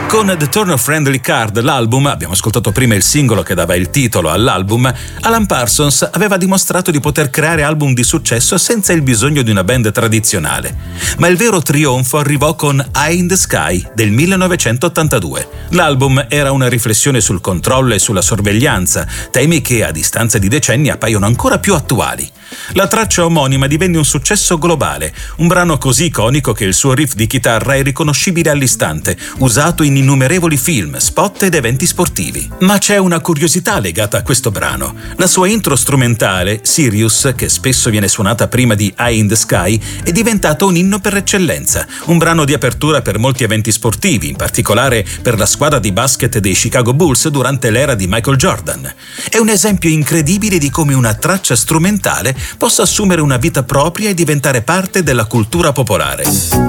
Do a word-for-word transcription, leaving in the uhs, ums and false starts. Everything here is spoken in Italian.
Con The Turner Friendly Card, l'album, abbiamo ascoltato prima il singolo che dava il titolo all'album, Alan Parsons aveva dimostrato di poter creare album di successo senza il bisogno di una band tradizionale. Ma il vero trionfo arrivò con Eye in the Sky del millenovecentottantadue. L'album era una riflessione sul controllo e sulla sorveglianza, temi che a distanza di decenni appaiono ancora più attuali. La traccia omonima divenne un successo globale, un brano così iconico che il suo riff di chitarra è riconoscibile all'istante, usato in innumerevoli film, spot ed eventi sportivi. Ma c'è una curiosità legata a questo brano. La sua intro strumentale, Sirius, che spesso viene suonata prima di Eye in the Sky, è diventata un inno per eccellenza, un brano di apertura per molti eventi sportivi, in particolare per la squadra di basket dei Chicago Bulls durante l'era di Michael Jordan. È un esempio incredibile di come una traccia strumentale possa assumere una vita propria e diventare parte della cultura popolare.